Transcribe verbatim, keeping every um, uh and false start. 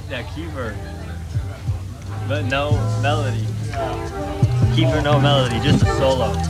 Yeah, Kiefer. But no melody. Kiefer, no melody, just a solo.